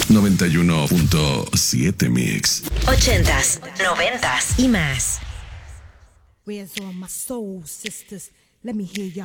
91.7 Mix. 80s, 90s y más. Where's all my soul sisters? Let me hear y'all